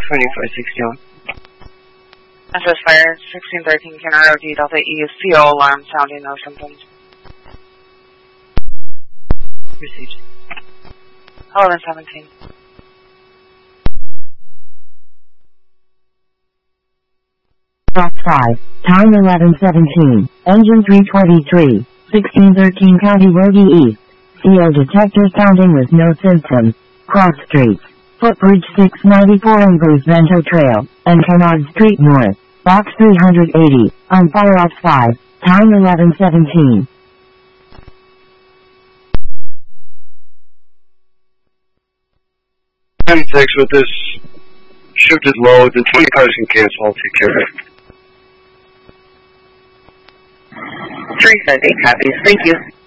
2561. SS Fire 1613 Canary OD Delta E is CO alarm sounding, no symptoms. Received. 1117. Box 5, time 11:17, engine 323, 1613 County Road East, CO detector sounding with no symptoms, cross streets, footbridge 694 Ambrose Vento Trail, and Kennard Street North, box 380, on Fire Ops 5, time 11:17. 10-6 with this shifted load, the 20 cars can cancel, I'll take care of it. 378 copies, thank you.